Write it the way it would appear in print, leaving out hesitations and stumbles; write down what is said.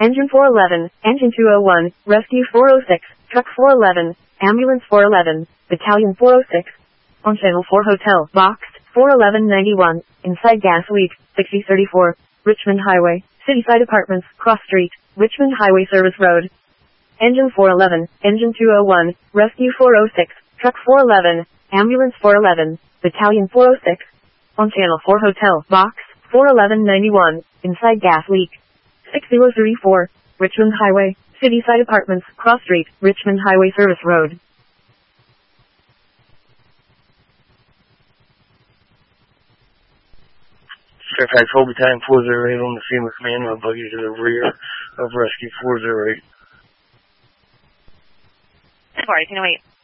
Engine 411, Engine 201, Rescue 406, Truck 411, Ambulance 411, Battalion 406. On Channel 4 Hotel, Boxed, 41191, inside gas leak, 6034, Richmond Highway, Cityside Apartments, Cross Street, Richmond Highway Service Road. Engine 411, Engine 201, Rescue 406, Truck 411, Ambulance 411, Battalion 406. On Channel 4 Hotel, Box, 41191, inside gas leak, 6034, Richmond Highway, Cityside Apartments, Cross Street, Richmond Highway Service Road. Fairfax Whole Battalion 408 on the scene with command on buggy to the rear of Rescue 408. 10-4, 1808.